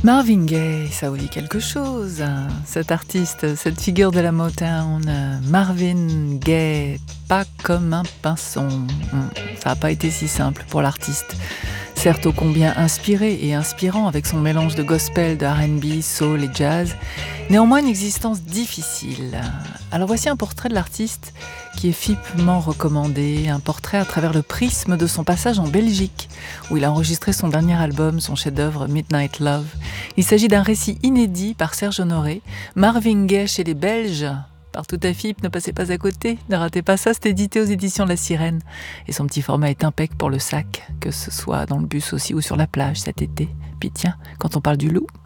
Marvin Gaye, ça vous dit quelque chose, hein, cet artiste, cette figure de la Motown, Marvin Gaye, pas comme un pinson. Ça n'a pas été si simple pour l'artiste. Certes ô combien inspiré et inspirant avec son mélange de gospel, de R&B, soul et jazz, néanmoins une existence difficile. Alors voici un portrait de l'artiste qui est vivement recommandé, un portrait à travers le prisme de son passage en Belgique, où il a enregistré son dernier album, son chef-d'œuvre Midnight Love. Il s'agit d'un récit inédit par Serge Honoré, Marvin Gaye chez les Belges. Partout à FIP, ne passez pas à côté, ne ratez pas ça, c'est édité aux éditions La Sirène. Et son petit format est impec pour le sac, que ce soit dans le bus aussi ou sur la plage cet été. Puis tiens, quand on parle du loup,